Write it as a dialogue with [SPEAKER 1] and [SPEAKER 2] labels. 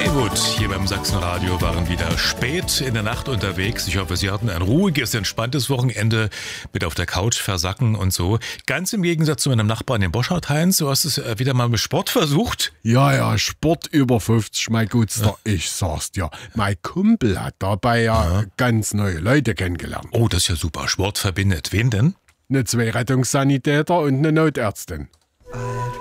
[SPEAKER 1] Gut, hier beim Sachsenradio waren wieder spät in der Nacht unterwegs. Ich hoffe, Sie hatten ein ruhiges, entspanntes Wochenende mit auf der Couch versacken und so. Ganz im Gegensatz zu meinem Nachbarn in Boschart, Heinz, du hast es wieder mal mit Sport versucht.
[SPEAKER 2] Ja, Sport über 50, mein Gutster, ich sag's dir. Mein Kumpel hat dabei ganz neue Leute kennengelernt.
[SPEAKER 1] Oh, das ist ja super. Sport verbindet. Wen denn?
[SPEAKER 2] Eine 2 Rettungssanitäter und eine Notärztin.